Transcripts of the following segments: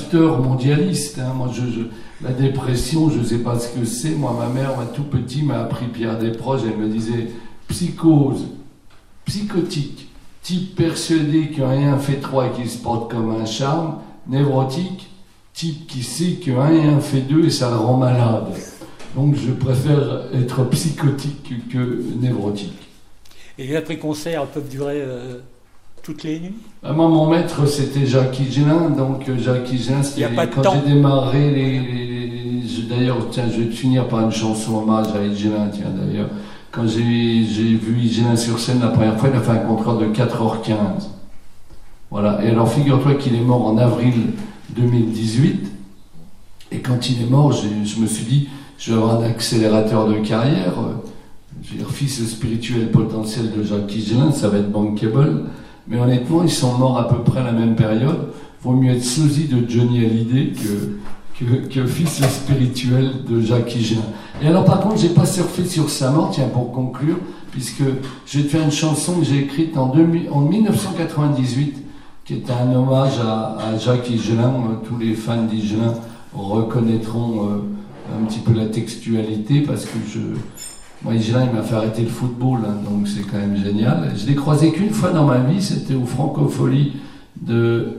sauveteur mondialiste. Hein. Moi, la dépression, je ne sais pas ce que c'est. Moi, ma mère, tout petit, m'a appris Pierre Desproges. Elle me disait psychose, psychotique, type persuadé que rien fait trois et qui se porte comme un charme, névrotique, type qui sait que un et un fait deux et ça le rend malade. Donc je préfère être psychotique que névrotique. Et les après-concerts peuvent durer toutes les nuits? Moi, mon maître, c'était Jacques Higelin. Donc Jacques Higelin, c'était quand j'ai démarré d'ailleurs, tiens, je vais te finir par une chanson hommage à Higelin, tiens, d'ailleurs. Quand j'ai vu Higelin sur scène la première fois, il a fait un concert de 4h15. Voilà. Et alors, figure-toi qu'il est mort en avril 2018. Et quand il est mort, je me suis dit, je vais avoir un accélérateur de carrière. Je veux dire, fils spirituel potentiel de Jacques Higelin, ça va être bankable. Mais honnêtement, ils sont morts à peu près à la même période. Vaut mieux être sosie de Johnny Hallyday que fils spirituel de Jacques Higelin. Et alors, par contre, j'ai pas surfé sur sa mort, tiens, pour conclure, puisque je vais te faire une chanson que j'ai écrite en 1998, qui est un hommage à Jacques Higelin. Tous les fans d'Higelin reconnaîtront un petit peu la textualité, parce que moi, Higelin, il m'a fait arrêter le football, hein, donc c'est quand même génial. Je l'ai croisé qu'une fois dans ma vie, c'était au Francofolie de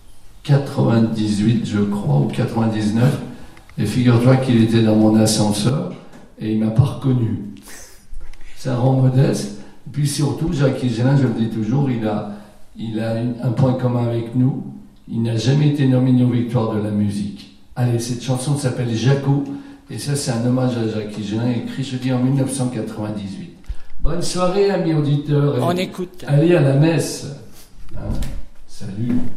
98, je crois, ou 99. Et figure-toi qu'il était dans mon ascenseur et il m'a pas reconnu. C'est un rang modeste. Et puis surtout, Jacques Higelin, je le dis toujours, il a un point commun avec nous. Il n'a jamais été nominé aux Victoires de la musique. Allez, cette chanson s'appelle Jaco. Et ça, c'est un hommage à Jacques Higelin, écrit, je dis, en 1998. Bonne soirée, amis auditeurs. On écoute. Allez à la messe. Hein, salut.